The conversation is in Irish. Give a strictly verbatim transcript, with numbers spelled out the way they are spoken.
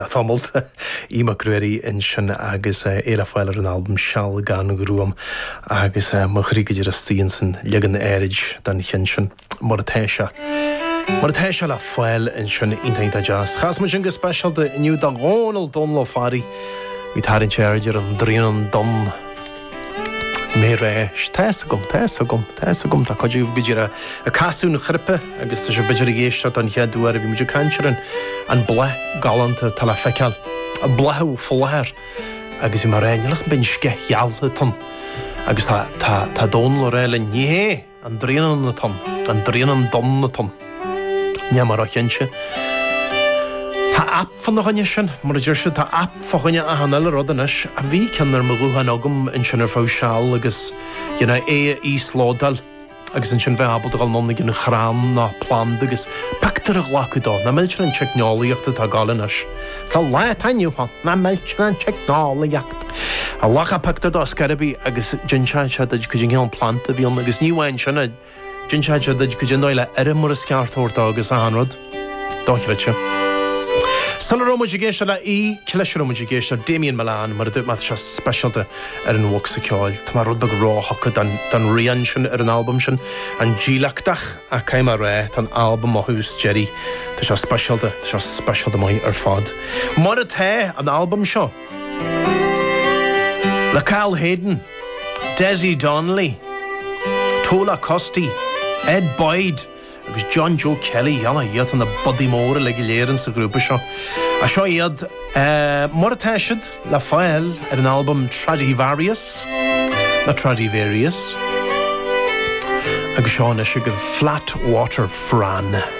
Thomalt Ima Grueri in sin agus éile fáilir an album Seall gan grúam agus mo chrígidir a stíansan legan érid dan chin sin mar a téise. Mar a téise le fáil in sin intainta jazz. Chas mu sin go special de inniu da Ronald Dunn lo fari vi tar in tjeridir an drían don mé réis téis gom, téis gom, téis gom tá coidú bidir a casún chrippe agus tá sé bidir a géiste an cheadúar a bhí muidir canserin an ble galanta tal a feiceal a blethú fláir agus i mar réin las bin sce healta ton agus tá tá dón le réile ní an drían na ton an drían don na ton ní mar a chénse Tá app fan na ghaine sin, mar a dúir se tá app fáinne a hanal a rodanis a bhí ceannar mo gúhan agam in sin ar fá seall agus dhéana é í sládal agus in sin bheith abal gal nóna gin chrám na plán agus pactar a ghlacu dá na miltir an teicneálaíochta tá gálanis. Tá le tainniuha na miltir an teicneálaíocht. A lacha pactar dá scarabí agus ginseid se go dgé an planta bhíon agus níhhain sinna ginseid se go dgé náile ar mar a sceartúirta agus a hanrod. Dáithreite. Sala Romuji géisio le í Cileisio Romuji géisio Damien Milan mar a dúit mat se specialta ar an wok sa ceáil. Tá mar rud bag ráthcha dan rian sin ar an album sin an dílachtach a caiim a ré tan album a hús Jerry. Tá se specialta, tá se specialta mai ar fad. Mar a té an album seo. Le Carl Hayden, Desi Donnelly, Tola Costi, Ed Boyd, agus John Joe Kelly, yana iad an na body móra le giléirin sa grúpa seo. A seo iad mar a téisiid le fáil ar an album Stradivarius, na Stradivarius, agus seo na sig Flat Water Fran.